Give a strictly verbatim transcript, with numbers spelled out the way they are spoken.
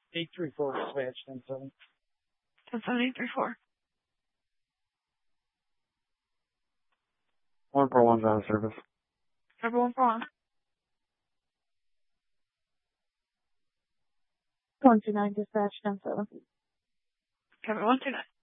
eight three four dispatch ten seven. ten seven eight three four. one four one's out of service. Cover one four one. one two nine dispatch ten seven. Cover one two nine.